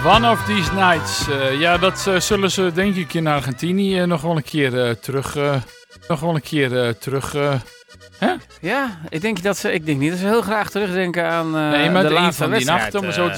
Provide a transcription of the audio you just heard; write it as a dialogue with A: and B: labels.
A: One of these nights. Ja, dat zullen ze denk ik in Argentinië nog wel een keer terug... Hè?
B: Ja, ik denk niet dat ze heel graag terugdenken aan
A: nee, maar
B: de
A: een
B: laatste
A: van die
B: wedstrijd.
A: nachten, om zo te